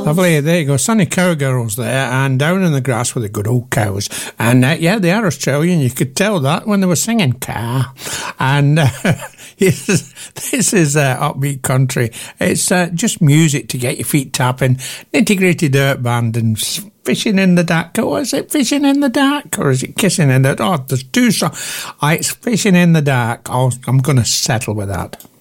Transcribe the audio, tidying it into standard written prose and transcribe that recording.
Lovely. There you go. Sunny Cowgirls there, and Down in the Grass with the Good Old Cows. And yeah, they are Australian. You could tell that when they were singing Car. And this is upbeat country. It's just music to get your feet tapping. Integrated Dirt Band and Fishing in the Dark. What is it? Fishing in the Dark? Or is it Kissing in the Dark? Oh, there's two songs. It's Fishing in the Dark. I'm going to settle with that.